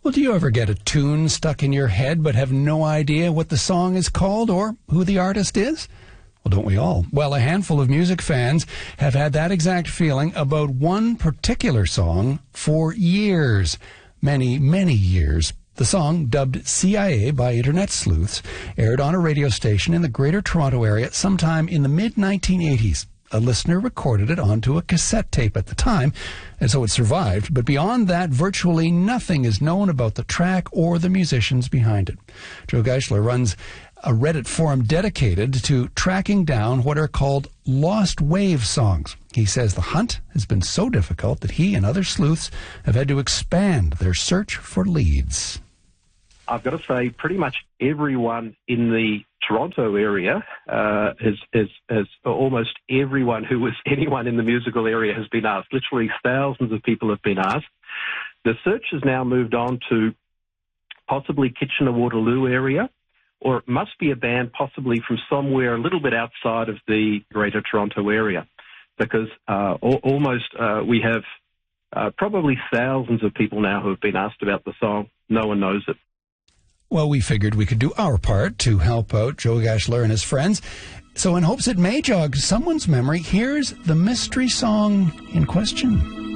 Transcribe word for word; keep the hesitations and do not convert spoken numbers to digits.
Well, do you ever get a tune stuck in your head but have no idea what the song is called or who the artist is? Well, don't we all? Well, a handful of music fans have had that exact feeling about one particular song for years. Many, many years. The song, dubbed C I A by internet sleuths, aired on a radio station in the Greater Toronto Area sometime in the mid nineteen eighties. A listener recorded it onto a cassette tape at the time, and so it survived. But beyond that, virtually nothing is known about the track or the musicians behind it. Joe Geisler runs a Reddit forum dedicated to tracking down what are called lost wave songs. He says the hunt has been so difficult that he and other sleuths have had to expand their search for leads. I've got to say, pretty much everyone in the Toronto area uh, has, has, has almost everyone who was anyone in the musical area has been asked. Literally thousands of people have been asked. The search has now moved on to possibly Kitchener-Waterloo area, or it must be a band possibly from somewhere a little bit outside of the Greater Toronto area, because uh, al- almost uh, we have uh, probably thousands of people now who have been asked about the song. No one knows it. Well, we figured we could do our part to help out Joe Geisler and his friends. So in hopes it may jog someone's memory, here's the mystery song in question.